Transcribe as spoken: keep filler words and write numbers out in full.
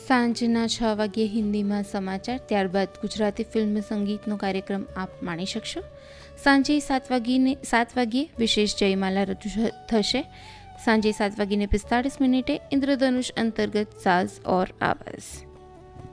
સાંજના છ વાગ્યે હિન્દીમાં સમાચાર, ત્યારબાદ ગુજરાતી ફિલ્મ સંગીતનો કાર્યક્રમ આપ માણી શકશો. સાંજે સાત વાગીને સાત વાગ્યે વિશેષ જયમાલા રજૂ થશે. સાંજે સાત વાગીને પિસ્તાળીસ મિનિટે ઇન્દ્રધનુષ અંતર્ગત સાઝ ઓર આવાઝ.